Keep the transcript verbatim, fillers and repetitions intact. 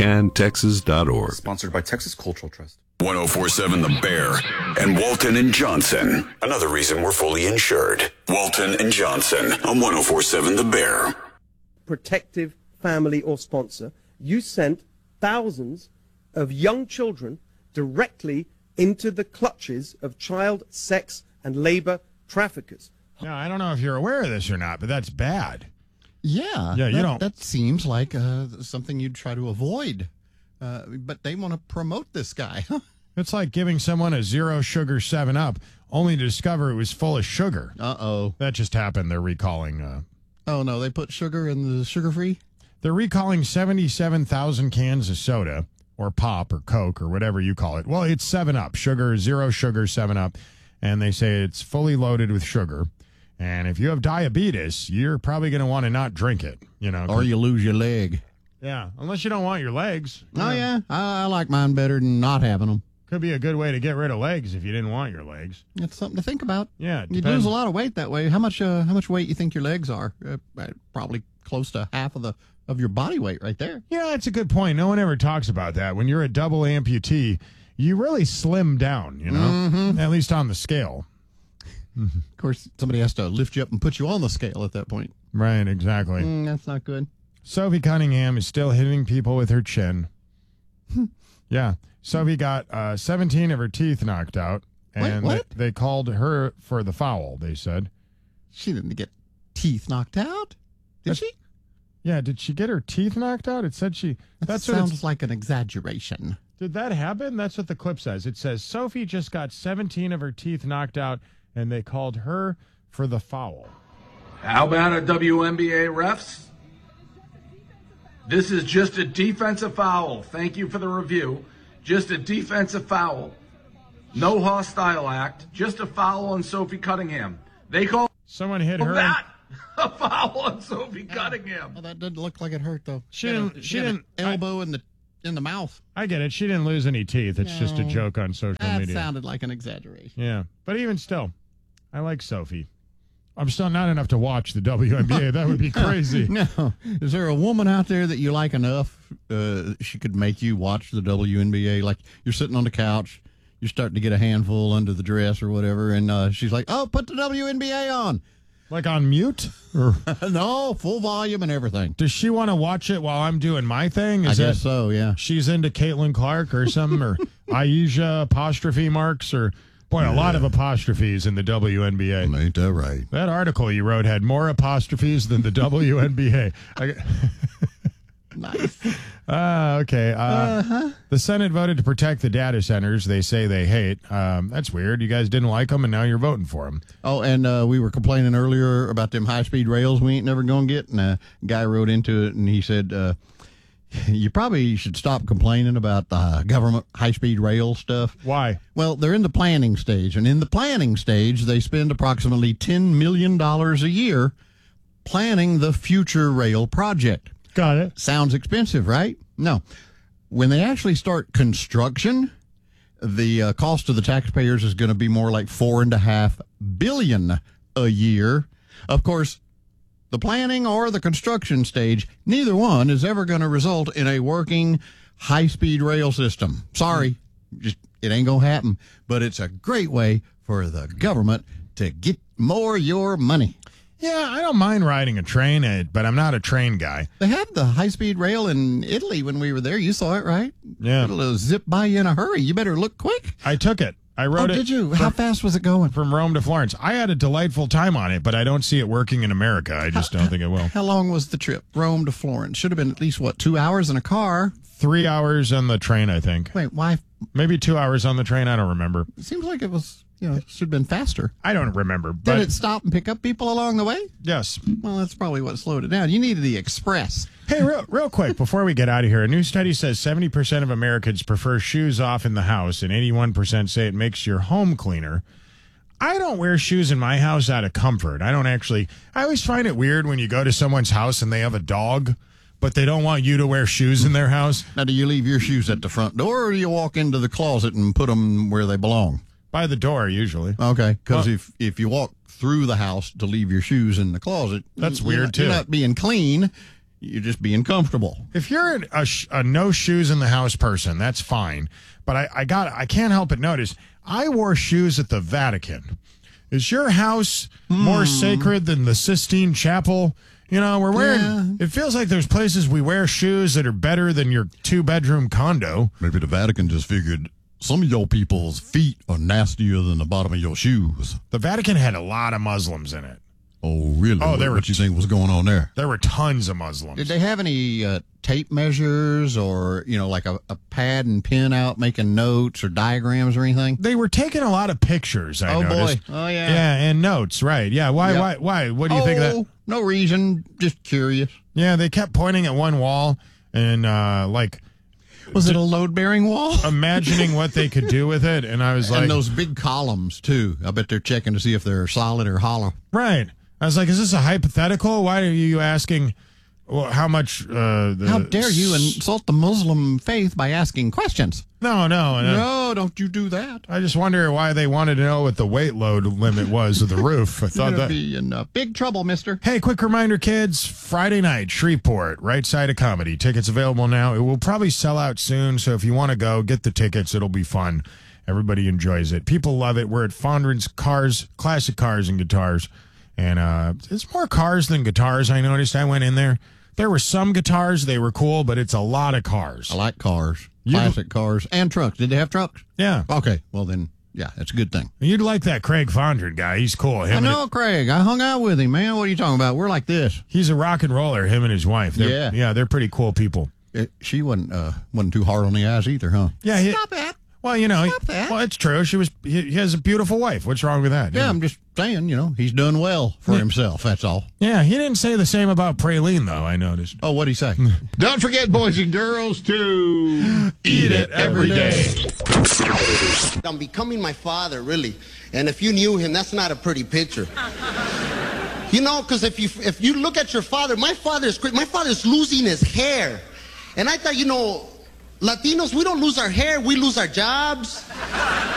can texas dot org. Sponsored by Texas Cultural Trust. ten forty-seven The Bear and Walton and Johnson. Another reason we're fully insured. Walton and Johnson on ten forty-seven The Bear. Protective family or sponsor, you sent thousands of young children directly into the clutches of child sex and labor traffickers. Now, I don't know if you're aware of this or not, but that's bad. Yeah. Yeah, you that, don't. That seems like uh, something you'd try to avoid. Uh, but they want to promote this guy. It's like giving someone a zero sugar seven up only to discover it was full of sugar. Uh-oh. That just happened. They're recalling. Uh, oh, no, they put sugar in the sugar-free? They're recalling seventy-seven thousand cans of soda or pop or Coke or whatever you call it. Well, it's seven up, sugar, zero sugar seven up. And they say it's fully loaded with sugar. And if you have diabetes, you're probably going to want to not drink it. You know, Or you lose your leg. Yeah, unless you don't want your legs. Oh, know. yeah. I, I like mine better than not having them. Could be a good way to get rid of legs if you didn't want your legs. It's something to think about. Yeah, it you depends. lose a lot of weight that way. How much? Uh, how much weight you think your legs are? Uh, probably close to half of the of your body weight, right there. Yeah, that's a good point. No one ever talks about that. When you're a double amputee, you really slim down. You know, mm-hmm. At least on the scale. Of course, somebody has to lift you up and put you on the scale at that point. Right, exactly. Mm, that's not good. Sophie Cunningham is still hitting people with her chin. Yeah. Sophie got uh, seventeen of her teeth knocked out, and Wait, what? They, they called her for the foul, they said. She didn't get teeth knocked out, did That- she? Yeah, did she get her teeth knocked out? It said she... That That's what sounds it's, like an exaggeration. Did that happen? That's what the clip says. It says Sophie just got seventeen of her teeth knocked out, and they called her for the foul. How about our W N B A refs? This is just a defensive foul. Thank you for the review. Just a defensive foul. No hostile act. Just a foul on Sophie Cunningham. They call Someone hit her. that a foul on Sophie Cunningham. Well, that didn't look like it hurt, though. She Had a- didn't- she had an didn't- elbow in the in the mouth. I get it. She didn't lose any teeth. It's just a No. joke on social That media. sounded like an exaggeration. Yeah, but even still, I like Sophie. I'm still not enough to watch the W N B A. That would be crazy. No. Is there a woman out there that you like enough uh, she could make you watch the W N B A? Like you're sitting on the couch, you're starting to get a handful under the dress or whatever, and uh, she's like, oh, put the W N B A on. Like on mute? Or no, full volume and everything. does she want to watch it while I'm doing my thing? I Is guess that so, yeah. she's into Caitlin Clark or something, or Aisha apostrophe marks, or boy, a lot of apostrophes in the W N B A. Ain't that right? That article you wrote had more apostrophes than the W N B A. I, Nice. Ah, okay. Uh, uh-huh. The Senate voted to protect the data centers they say they hate. Um, that's weird. You guys didn't like them, and now you're voting for them. Oh, and uh, we were complaining earlier about them high-speed rails we ain't never going to get, and a guy wrote into it, and he said, uh, you probably should stop complaining about the government high-speed rail stuff. Why? Well, they're in the planning stage, and in the planning stage, they spend approximately ten million dollars a year planning the future rail project. Got it. Sounds expensive, right? No. When they actually start construction, the uh, cost to the taxpayers is going to be more like four and a half billion a year. Of course, the planning or the construction stage, neither one is ever going to result in a working high-speed rail system. Sorry, just it ain't going to happen. But it's a great way for the government to get more your money. Yeah, I don't mind riding a train, uh, but I'm not a train guy. They had the high-speed rail in Italy when we were there. You saw it, right? Yeah. It'll zip by you in a hurry. You better look quick. I took it. I rode oh, it. did you? How fast was it going? From Rome to Florence. I had a delightful time on it, but I don't see it working in America. I just don't think it will. How long was the trip? Rome to Florence. Should have been at least, what, two hours in a car? Three hours on the train, I think. Wait, why? Maybe two hours on the train. I don't remember. It seems like it was, you know, should have been faster. I don't remember. Did But it stop and pick up people along the way? yes. Well, that's probably what slowed it down. You needed the express. Hey, real, real quick, before we get out of here, a new study says seventy percent of Americans prefer shoes off in the house, and eighty-one percent say it makes your home cleaner. I don't wear shoes in my house out of comfort. I don't actually. I always find it weird when you go to someone's house and they have a dog, but they don't want you to wear shoes in their house. Now, do you leave your shoes at the front door, or do you walk into the closet and put them where they belong? By the door, usually. Okay, because Well- if, if you walk through the house to leave your shoes in the closet, That's you're weird, not- too. You're not being clean. you're just being comfortable. If you're a, sh- a no shoes in the house person, that's fine. But I, I got I can't help but notice I wore shoes at the Vatican. Is your house more Hmm. sacred than the Sistine Chapel? You know, we're wearing. Yeah. It feels like there's places we wear shoes that are better than your two bedroom condo. Maybe the Vatican just figured some of your people's feet are nastier than the bottom of your shoes. The Vatican had a lot of Muslims in it. Oh, really? Oh, what, there were- what you think was going on there? There were tons of Muslims. Did they have any uh, tape measures or, you know, like a, a pad and pen out making notes or diagrams or anything? They were taking a lot of pictures. I Oh, boy. noticed. Oh, yeah. Yeah, and notes. Right. Yeah. Why? Yep. Why? Why? What do you oh, think of that? No reason. Just curious. Yeah, they kept pointing at one wall and uh, like Was it a load-bearing wall? imagining what they could do with it, and I was like, And those big columns, too. I bet they're checking to see if they're solid or hollow. right. I was like, is this a hypothetical? Why are you asking well, how much? Uh, the How dare you insult the Muslim faith by asking questions? No, no, no. No, don't you do that. I just wonder why they wanted to know what the weight load limit was of the roof. I You're thought going to that. be in uh, big trouble, mister. Hey, quick reminder, kids. Friday night, Shreveport, Right Side of Comedy. Tickets available now. It will probably sell out soon, so if you want to go, get the tickets. It'll be fun. Everybody enjoys it. People love it. We're at Fondren's Cars, Classic Cars and Guitars. And uh, it's more cars than guitars, I noticed. I went in there. There were some guitars. They were cool, but it's a lot of cars. I like cars, You- classic cars, and trucks. Did they have trucks? Yeah. Okay, well then, yeah, that's a good thing. You'd like that Craig Fondren guy. He's cool. Him I and know Craig. I hung out with him, man. What are you talking about? We're like this. He's a rock and roller, him and his wife. They're, Yeah. Yeah, they're pretty cool people. It, she wasn't uh, wasn't too hard on the eyes either, huh? Yeah. He, Stop it. Well, you know, Stop that. well, it's true. She was. He, he has a beautiful wife. What's wrong with that? Yeah, I'm just saying, you know, he's done well for himself. That's all. Yeah, he didn't say the same about Praline, though. I noticed. Oh, what'd he say? Don't forget, boys and girls, to eat it every day. I'm becoming my father, really. And if you knew him, that's not a pretty picture. You know, because if you if you look at your father, my father is my father's losing his hair, and I thought, you know, Latinos, we don't lose our hair, we lose our jobs.